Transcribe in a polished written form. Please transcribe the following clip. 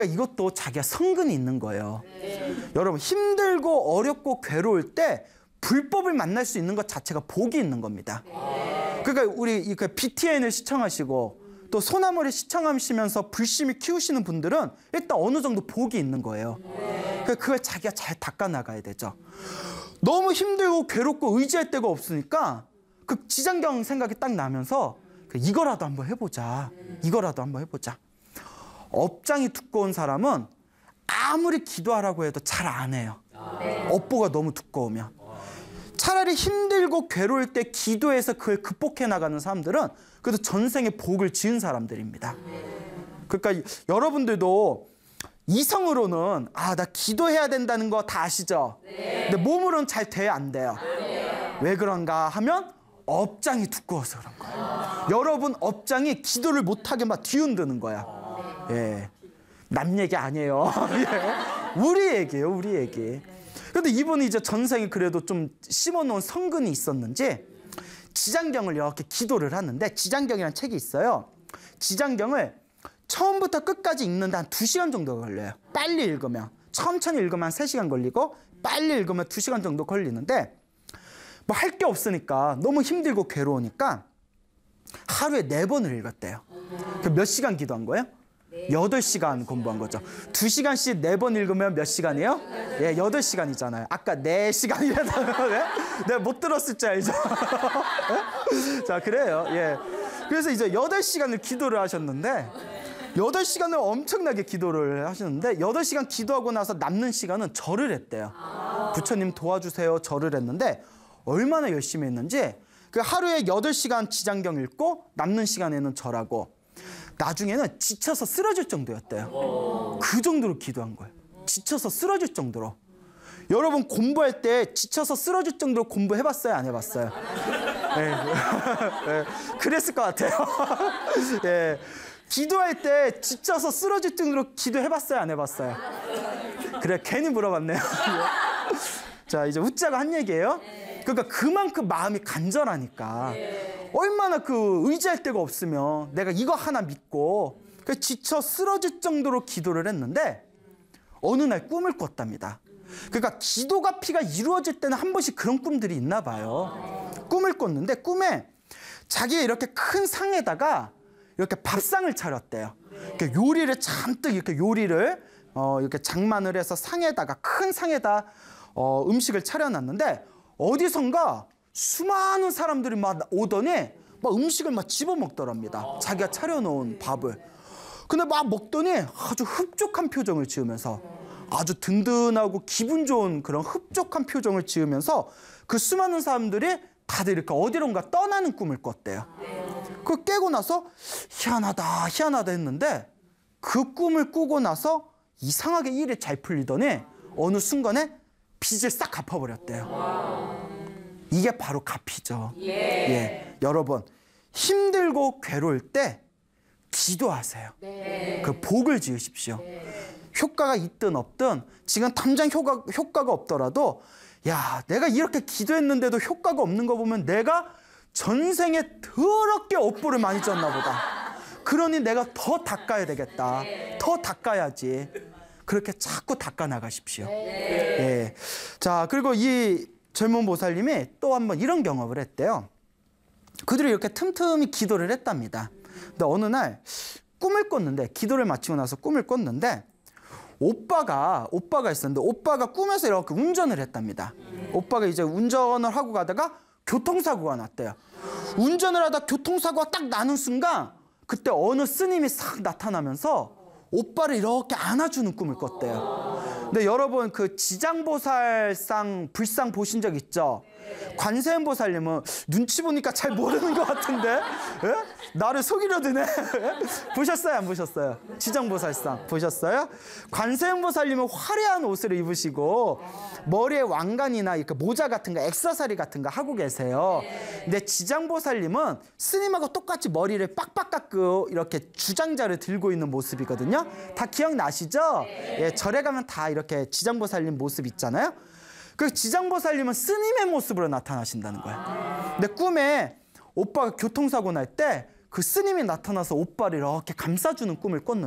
이것도 자기가 성근이 있는 거예요. 여러분, 힘들고 어렵고 괴로울 때 불법을 만날 수 있는 것 자체가 복이 있는 겁니다. 그러니까 우리 BTN을 시청하시고 또 소나무를 시청하시면서 불심을 키우시는 분들은 일단 어느 정도 복이 있는 거예요. 그러니까 그걸 자기가 잘 닦아나가야 되죠. 너무 힘들고 괴롭고 의지할 데가 없으니까 그 지장경 생각이 딱 나면서 이거라도 한번 해보자. 이거라도 한번 해보자. 업장이 두꺼운 사람은 아무리 기도하라고 해도 잘 안 해요. 업보가 너무 두꺼우면. 차라리 힘들고 괴로울 때 기도해서 그걸 극복해 나가는 사람들은 그래도 전생에 복을 지은 사람들입니다. 그러니까 여러분들도 이성으로는 나 기도해야 된다는 거 다 아시죠? 근데 몸으로는 잘 돼야 안 돼요. 왜 그런가 하면 업장이 두꺼워서 그런 거예요. 여러분 업장이 기도를 못하게 막 뒤흔드는 거야. 예, 남 얘기 아니에요. 예. 우리 얘기예요, 우리 얘기. 근데 이분이 이제 전생에 그래도 좀 심어놓은 성근이 있었는지 지장경을 이렇게 기도를 하는데, 지장경이라는 책이 있어요. 지장경을 처음부터 끝까지 읽는데 한 2시간 정도가 걸려요. 빨리 읽으면. 천천히 읽으면 한 3시간 걸리고 빨리 읽으면 2시간 정도 걸리는데, 뭐 할 게 없으니까 너무 힘들고 괴로우니까 하루에 4번을 읽었대요. 몇 시간 기도한 거예요? 8시간 공부한 거죠. 2시간씩 4번 읽으면 몇 시간이에요? 예, 8시간이잖아요. 아까 4시간이라고 내가 못 들었을 줄 알죠? 자, 그래요. 예. 그래서 이제 8시간을 기도를 하셨는데, 8시간을 엄청나게 기도를 하시는데 8시간 기도하고 나서 남는 시간은 절을 했대요. 부처님 도와주세요, 절을 했는데 얼마나 열심히 했는지 그 하루에 8시간 지장경 읽고 남는 시간에는 절하고 나중에는 지쳐서 쓰러질 정도였대요. 그 정도로 기도한 거예요. 지쳐서 쓰러질 정도로. 여러분 공부할 때 지쳐서 쓰러질 정도로 공부해봤어요? 안 해봤어요? 네. 네. 그랬을 것 같아요. 네. 기도할 때 지쳐서 쓰러질 정도로 기도해봤어요? 안 해봤어요? 그래, 괜히 물어봤네요. 자, 이제 웃자가 한 얘기예요. 그러니까 그만큼 마음이 간절하니까 얼마나 그 의지할 데가 없으면 내가 이거 하나 믿고 지쳐 쓰러질 정도로 기도를 했는데 어느 날 꿈을 꿨답니다. 그러니까 기도가 피가 이루어질 때는 한 번씩 그런 꿈들이 있나 봐요. 꿈을 꿨는데 꿈에 자기가 이렇게 큰 상에다가 이렇게 밥상을 차렸대요. 이렇게 요리를 잔뜩 이렇게 요리를 이렇게 장만을 해서 상에다가 큰 상에다 음식을 차려놨는데 어디선가 수많은 사람들이 막 오더니 막 음식을 막 집어먹더랍니다. 자기가 차려놓은 밥을. 근데 막 먹더니 아주 흡족한 표정을 지으면서 아주 든든하고 기분 좋은 그런 흡족한 표정을 지으면서 그 수많은 사람들이 다들 이렇게 어디론가 떠나는 꿈을 꿨대요. 그걸 깨고 나서 희한하다 희한하다 했는데 그 꿈을 꾸고 나서 이상하게 일이 잘 풀리더니 어느 순간에 빚을 싹 갚아버렸대요. 이게 바로 갚이죠. 예. 여러분 힘들고 괴로울 때 기도하세요. 그 복을 지으십시오. 효과가 있든 없든 지금 당장 효과가 없더라도 야, 내가 이렇게 기도했는데도 효과가 없는 거 보면 내가 전생에 더럽게 업보를 많이 줬나 보다. 그러니 내가 더 닦아야 되겠다. 더 닦아야지. 그렇게 자꾸 닦아 나가십시오. 예. 자, 그리고 이 젊은 보살님이 또 한 번 이런 경험을 했대요. 그들이 이렇게 틈틈이 기도를 했답니다. 근데 어느 날 꿈을 꿨는데, 기도를 마치고 나서 꿈을 꿨는데 오빠가 있었는데 오빠가 꿈에서 이렇게 운전을 했답니다. 오빠가 이제 운전을 하고 가다가 교통사고가 났대요. 운전을 하다 교통사고가 딱 나는 순간 그때 어느 스님이 싹 나타나면서 오빠를 이렇게 안아주는 꿈을 꿨대요. 근데 여러분 그 지장보살상 불상 보신 적 있죠? 관세음보살님은 눈치 보니까 잘 모르는 것 같은데 예? 나를 속이려 드네. 보셨어요? 안 보셨어요? 지장보살상 보셨어요? 관세음보살님은 화려한 옷을 입으시고 머리에 왕관이나 이렇게 모자 같은 거, 액세서리 같은 거 하고 계세요. 근데 지장보살님은 스님하고 똑같이 머리를 빡빡 깎고 이렇게 주장자를 들고 있는 모습이거든요. 다 기억나시죠? 예, 절에 가면 다 이렇게 지장보살님 모습 있잖아요. 그 지장보살님은 스님의 모습으로 나타나신다는 거예요. 근데 꿈에 오빠가 교통사고 날 때 그 스님이 나타나서 오빠를 이렇게 감싸주는 꿈을 꿨는데